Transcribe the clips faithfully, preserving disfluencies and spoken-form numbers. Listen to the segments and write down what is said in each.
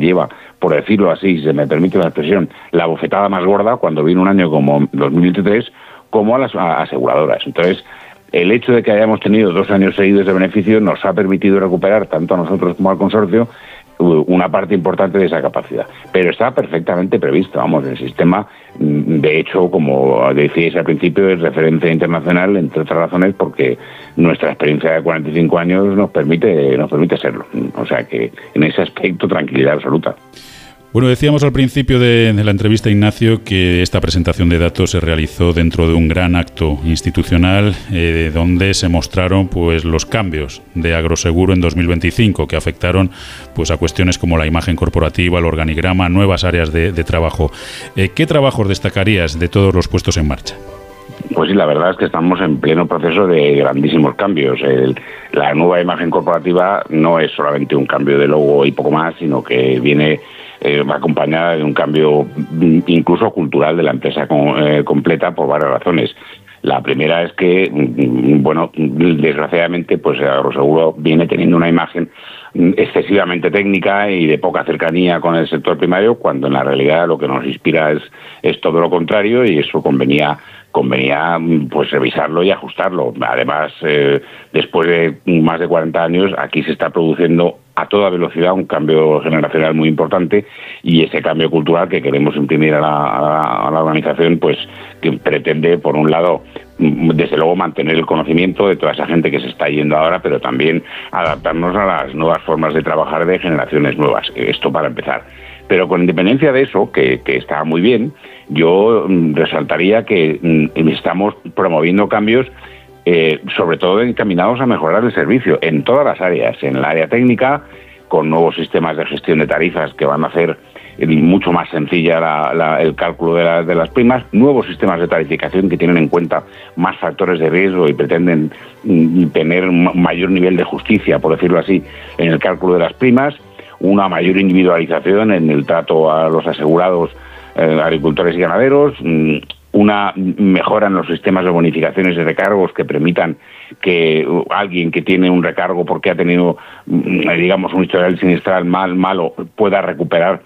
lleva, por decirlo así, si se me permite la expresión, la bofetada más gorda cuando viene un año como dos mil veintitrés, como a las a aseguradoras. Entonces, el hecho de que hayamos tenido dos años seguidos de beneficio nos ha permitido recuperar, tanto a nosotros como al consorcio, una parte importante de esa capacidad. Pero está perfectamente previsto, vamos, el sistema, de hecho, como decíais al principio, es referencia internacional, entre otras razones, porque nuestra experiencia de cuarenta y cinco años nos permite, nos permite serlo. O sea que, en ese aspecto, tranquilidad absoluta. Bueno, decíamos al principio de, de la entrevista, Ignacio, que esta presentación de datos se realizó dentro de un gran acto institucional eh, donde se mostraron pues los cambios de Agroseguro en dos mil veinticinco que afectaron pues a cuestiones como la imagen corporativa, el organigrama, nuevas áreas de, de trabajo. Eh, ¿Qué trabajos destacarías de todos los puestos en marcha? Pues sí, la verdad es que estamos en pleno proceso de grandísimos cambios. El, la nueva imagen corporativa no es solamente un cambio de logo y poco más, sino que viene eh, acompañada de un cambio incluso cultural de la empresa con, eh, completa por varias razones. La primera es que, bueno, desgraciadamente, pues Agroseguro viene teniendo una imagen excesivamente técnica y de poca cercanía con el sector primario, cuando en la realidad lo que nos inspira es, es todo lo contrario, y eso convenía convenía pues revisarlo y ajustarlo. Además, eh, después de más de cuarenta años, aquí se está produciendo a toda velocidad un cambio generacional muy importante, y ese cambio cultural que queremos imprimir a la, a la, a la organización, pues que pretende, por un lado, desde luego mantener el conocimiento de toda esa gente que se está yendo ahora, pero también adaptarnos a las nuevas formas de trabajar de generaciones nuevas. Esto para empezar. Pero con independencia de eso, que, que está muy bien, yo mm, resaltaría que mm, estamos promoviendo cambios, eh, sobre todo encaminados a mejorar el servicio en todas las áreas. En el área técnica, con nuevos sistemas de gestión de tarifas que van a hacer eh, mucho más sencilla la, la, el cálculo de, la, de las primas, nuevos sistemas de tarificación que tienen en cuenta más factores de riesgo y pretenden mm, tener un mayor nivel de justicia, por decirlo así, en el cálculo de las primas, una mayor individualización en el trato a los asegurados, eh, agricultores y ganaderos, una mejora en los sistemas de bonificaciones de recargos que permitan que alguien que tiene un recargo porque ha tenido, digamos, un historial sinistral mal, malo, pueda recuperar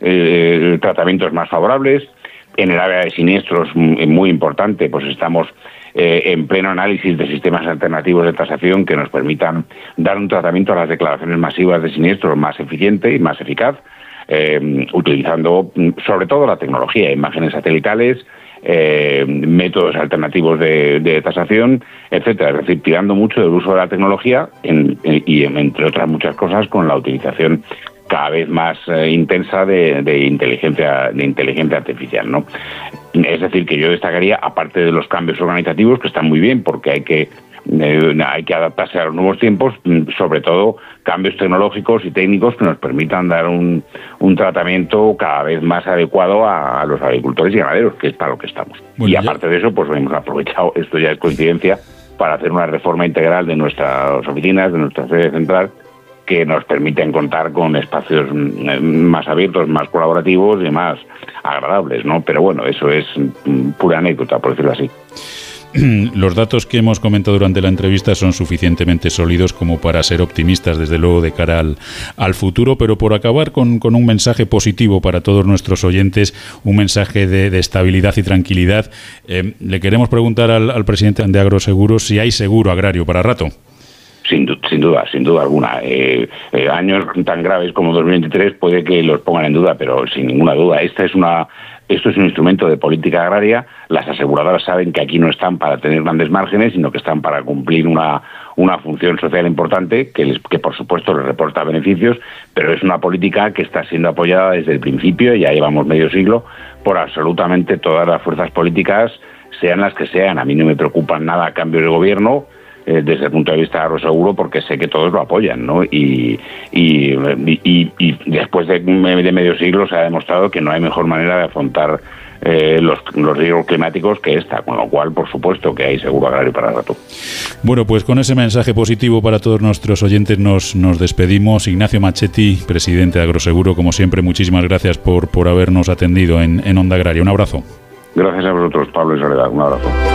eh, tratamientos más favorables. En el área de siniestros, muy importante, pues estamos eh, en pleno análisis de sistemas alternativos de tasación que nos permitan dar un tratamiento a las declaraciones masivas de siniestros más eficiente y más eficaz, eh, utilizando sobre todo la tecnología, imágenes satelitales, eh, métodos alternativos de, de tasación, etcétera. Es decir, tirando mucho del uso de la tecnología en, en, y, entre otras muchas cosas, con la utilización cada vez más eh, intensa de, de inteligencia de inteligencia artificial, ¿no? Es decir, que yo destacaría, aparte de los cambios organizativos, que están muy bien porque hay que eh, hay que adaptarse a los nuevos tiempos, sobre todo cambios tecnológicos y técnicos que nos permitan dar un, un tratamiento cada vez más adecuado a, a los agricultores y ganaderos, que es para lo que estamos. Bueno, y aparte ya... de eso, pues hemos aprovechado, esto ya es coincidencia, para hacer una reforma integral de nuestras oficinas, de nuestra sede central, que nos permiten contar con espacios más abiertos, más colaborativos y más agradables, ¿no? Pero bueno, eso es pura anécdota, por decirlo así. Los datos que hemos comentado durante la entrevista son suficientemente sólidos como para ser optimistas, desde luego, de cara al, al futuro, pero por acabar con, con un mensaje positivo para todos nuestros oyentes, un mensaje de, de estabilidad y tranquilidad, eh, le queremos preguntar al, al presidente de Agroseguro si hay seguro agrario para rato. Sin, sin duda, sin duda alguna. Eh, eh, años tan graves como dos mil veintitrés puede que los pongan en duda, pero sin ninguna duda. Esta es una, esto es un instrumento de política agraria. Las aseguradoras saben que aquí no están para tener grandes márgenes, sino que están para cumplir una, una función social importante, que, les, que por supuesto les reporta beneficios, pero es una política que está siendo apoyada desde el principio, ya llevamos medio siglo, por absolutamente todas las fuerzas políticas, sean las que sean. A mí no me preocupan nada cambios de gobierno, Eh, desde el punto de vista de Agroseguro, porque sé que todos lo apoyan, ¿no? Y, y, y, y después de, de medio siglo se ha demostrado que no hay mejor manera de afrontar eh, los, los riesgos climáticos que esta, con lo cual, por supuesto, que hay seguro agrario para el rato. Bueno, pues con ese mensaje positivo para todos nuestros oyentes nos, nos despedimos. Ignacio Machetti, presidente de Agroseguro, como siempre, muchísimas gracias por, por habernos atendido en, en Onda Agraria. Un abrazo. Gracias a vosotros, Pablo y Soledad. Un abrazo.